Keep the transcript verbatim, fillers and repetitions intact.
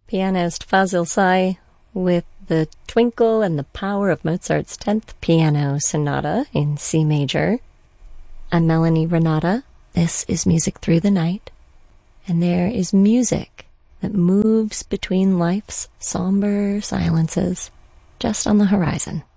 Pianist Fazil Say with the twinkle and the power of Mozart's tenth Piano Sonata in C major. I'm Melanie Renata. This is Music Through the Night. And there is music that moves between life's somber silences just on the horizon.